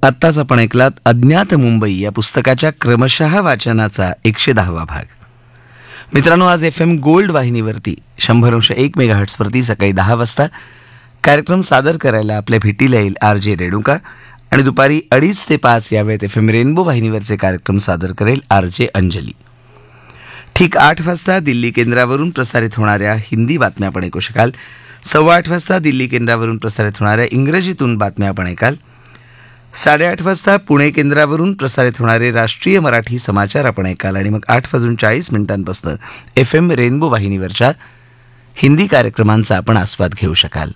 आत्ताच आपण ऐकलात अज्ञात मुंबई या पुस्तकाच्या क्रमशः वाचनाचा 110वा भाग. मित्रांनो, आज FM गोल्ड वाहिनीवरती 100.1 मेगाहर्ट्झवरती सकाळी 10 वाजता कार्यक्रम सादर करायला आपल्या भेटीला येईल RJ रेणुका आणि दुपारी 2:30 ते 5 या वेळेत FM रेनबो वाहिनीवरचे कार्यक्रम सादर करेल RJ अंजली. ठीक 8 वाजता दिल्ली केंद्रावरून प्रसारित होणाऱ्या हिंदी बातम्या आपण ऐकू शकाल. 8:15 वाजता दिल्ली केंद्रावरून प्रसारित होणाऱ्या इंग्रजीतून बातम्या आपण ऐकाल. 8:30 वाजता पुणे केंद्रावरून प्रसारित होणारे राष्ट्रीय मराठी समाचार आपण ऐकाल आणि मग 8:40 FM रेनबो वाहिनीवरच्या हिंदी कार्यक्रमांचा आपण आस्वाद घेऊ शकाल.